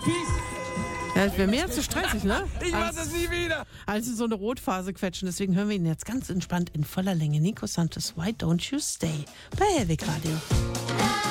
Ja, das wäre mir zu stressig, ne? Ich mach das nie wieder. Also so eine Rotphase quetschen. Deswegen hören wir ihn jetzt ganz entspannt in voller Länge. Nico Santos, Why Don't You Stay? Bei Hellweg Radio.